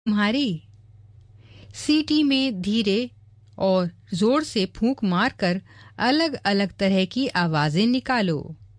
तुम्हारी सीटी में धीरे और जोर से फूंक मारकर अलग अलग तरह की आवाजें निकालो।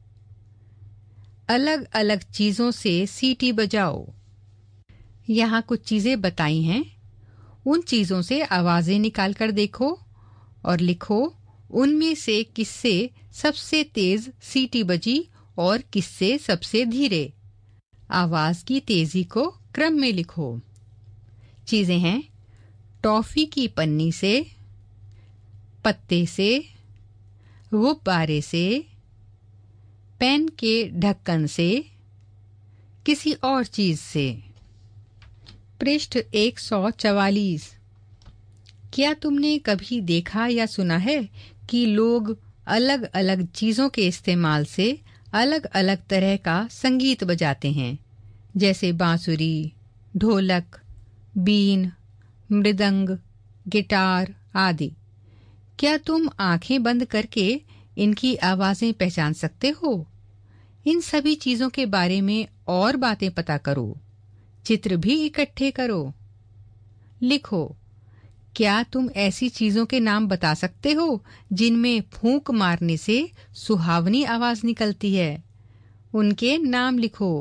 अलग अलग चीजों से सीटी बजाओ। यहाँ कुछ चीजें बताई हैं, उन चीजों से आवाजें निकाल कर देखो और लिखो उनमें से किससे सबसे तेज सीटी बजी और किससे सबसे धीरे। आवाज की तेजी को क्रम में लिखो। चीजें हैं टॉफी की पन्नी से, पत्ते से, गुब्बारे से, पेन के ढक्कन से, किसी और चीज से। पृष्ठ 144। क्या तुमने कभी देखा या सुना है कि लोग अलग अलग चीजों के इस्तेमाल से अलग अलग तरह का संगीत बजाते हैं, जैसे बांसुरी, ढोलक, बीन, मृदंग, गिटार आदि। क्या तुम आंखें बंद करके इनकी आवाजें पहचान सकते हो? इन सभी चीजों के बारे में और बातें पता करो। चित्र भी इकट्ठे करो। लिखो, क्या तुम ऐसी चीजों के नाम बता सकते हो जिनमें फूंक मारने से सुहावनी आवाज निकलती है? उनके नाम लिखो।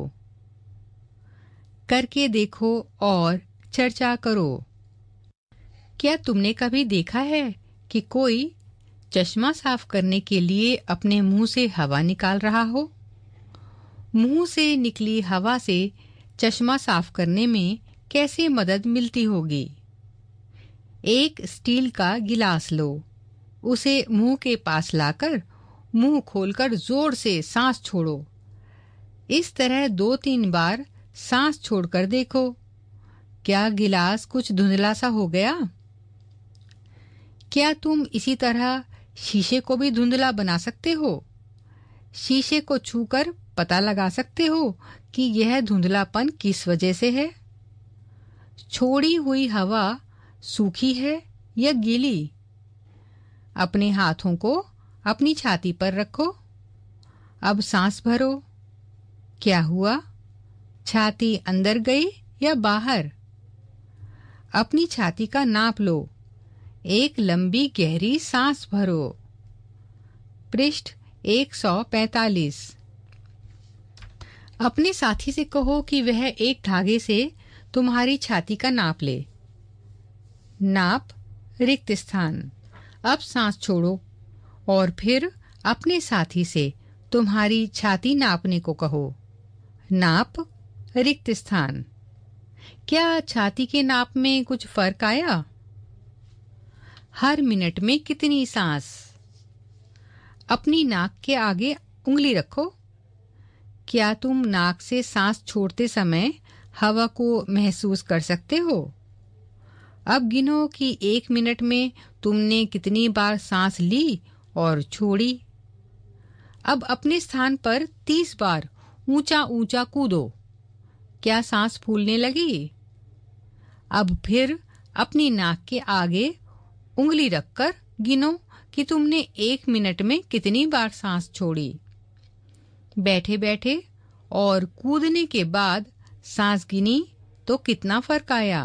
करके देखो और चर्चा करो। क्या तुमने कभी देखा है कि कोई चश्मा साफ करने के लिए अपने मुंह से हवा निकाल रहा हो? मुंह से निकली हवा से चश्मा साफ करने में कैसे मदद मिलती होगी? एक स्टील का गिलास लो, उसे मुंह के पास लाकर मुंह खोलकर जोर से सांस छोड़ो। इस तरह 2-3 बार सांस छोड़कर देखो। क्या गिलास कुछ धुंधला सा हो गया? क्या तुम इसी तरह शीशे को भी धुंधला बना सकते हो? शीशे को छूकर पता लगा सकते हो कि यह धुंधलापन किस वजह से है? छोड़ी हुई हवा सूखी है या गीली? अपने हाथों को अपनी छाती पर रखो। अब सांस भरो। क्या हुआ? छाती अंदर गई या बाहर? अपनी छाती का नाप लो। एक लंबी गहरी सांस भरो। पृष्ठ 145। अपने साथी से कहो कि वह एक धागे से तुम्हारी छाती का नाप ले। नाप रिक्त स्थान। अब सांस छोड़ो और फिर अपने साथी से तुम्हारी छाती नापने को कहो। नाप रिक्त स्थान। क्या छाती के नाप में कुछ फर्क आया? हर मिनट में कितनी सांस? अपनी नाक के आगे उंगली रखो। क्या तुम नाक से सांस छोड़ते समय हवा को महसूस कर सकते हो? अब गिनो कि 1 मिनट में तुमने कितनी बार सांस ली और छोड़ी। अब अपने स्थान पर 30 बार ऊंचा ऊंचा कूदो। क्या सांस फूलने लगी? अब फिर अपनी नाक के आगे उंगली रखकर गिनो कि तुमने 1 मिनट में कितनी बार सांस छोड़ी। बैठे बैठे और कूदने के बाद सांस गिनी तो कितना फर्क आया?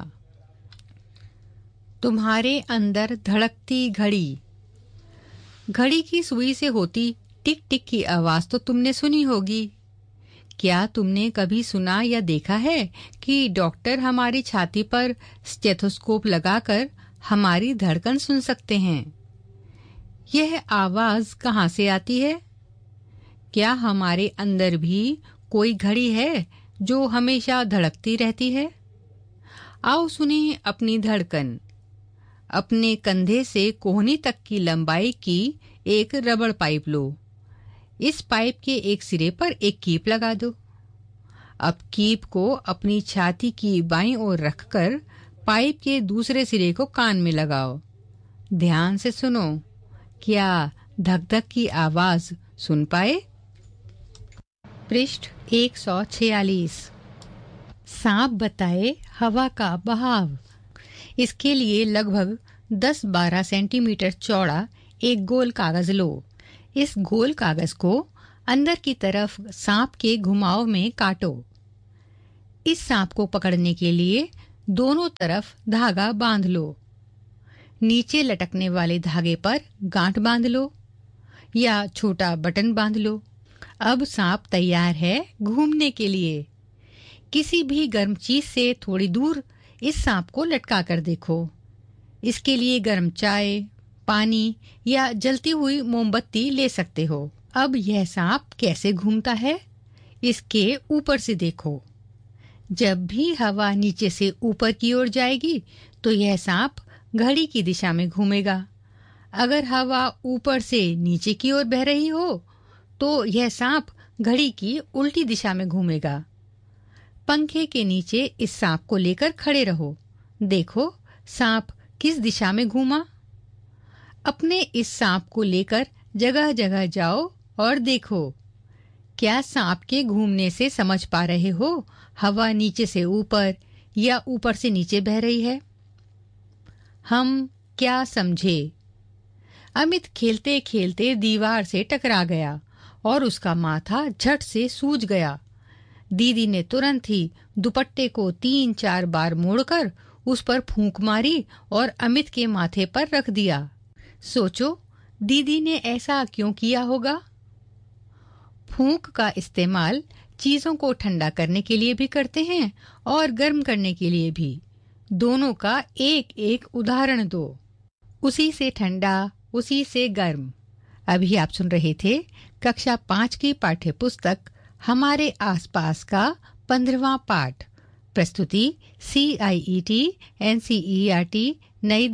तुम्हारे अंदर धड़कती घड़ी। घड़ी की सुई से होती टिक टिक की आवाज तो तुमने सुनी होगी। क्या तुमने कभी सुना या देखा है कि डॉक्टर हमारी छाती पर स्टेथोस्कोप लगाकर हमारी धड़कन सुन सकते हैं? यह आवाज कहाँ से आती है? क्या हमारे अंदर भी कोई घड़ी है जो हमेशा धड़कती रहती है? आओ सुने अपनी धड़कन। अपने कंधे से कोहनी तक की लंबाई की एक रबड़ पाइप लो। इस पाइप के एक सिरे पर एक कीप लगा दो। अब कीप को अपनी छाती की बाईं ओर रखकर पाइप के दूसरे सिरे को कान में लगाओ। ध्यान से सुनो। क्या धक धक की आवाज सुन पाए? पृष्ठ 146। सांप बताए हवा का बहाव। इसके लिए लगभग 10-12 सेंटीमीटर चौड़ा एक गोल कागज लो। इस गोल कागज को अंदर की तरफ सांप के घुमाव में काटो। इस सांप को पकड़ने के लिए दोनों तरफ धागा बांध लो। नीचे लटकने वाले धागे पर गांठ बांध लो या छोटा बटन बांध लो। अब सांप तैयार है घूमने के लिए। किसी भी गर्म चीज से थोड़ी दूर इस सांप को लटका कर देखो। इसके लिए गर्म चाय, पानी या जलती हुई मोमबत्ती ले सकते हो। अब यह सांप कैसे घूमता है, इसके ऊपर से देखो। जब भी हवा नीचे से ऊपर की ओर जाएगी तो यह सांप घड़ी की दिशा में घूमेगा। अगर हवा ऊपर से नीचे की ओर बह रही हो तो यह सांप घड़ी की उल्टी दिशा में घूमेगा। पंखे के नीचे इस सांप को लेकर खड़े रहो। देखो सांप किस दिशा में घूमा। अपने इस सांप को लेकर जगह जगह जाओ और देखो, क्या सांप के घूमने से समझ पा रहे हो हवा नीचे से ऊपर या ऊपर से नीचे बह रही है। हम क्या समझे? अमित खेलते खेलते दीवार से टकरा गया और उसका माथा झट से सूज गया। दीदी ने तुरंत ही दुपट्टे को 3-4 बार मोड़कर उस पर फूंक मारी और अमित के माथे पर रख दिया। सोचो दीदी ने ऐसा क्यों किया होगा? फूंक का इस्तेमाल चीजों को ठंडा करने के लिए भी करते हैं और गर्म करने के लिए भी। दोनों का एक एक उदाहरण दो। उसी से ठंडा, उसी से गर्म। अभी आप सुन रहे थे कक्षा 5 की पाठ्य पुस्तक हमारे आसपास का 15वां पाठ। प्रस्तुति CIET NCERT नई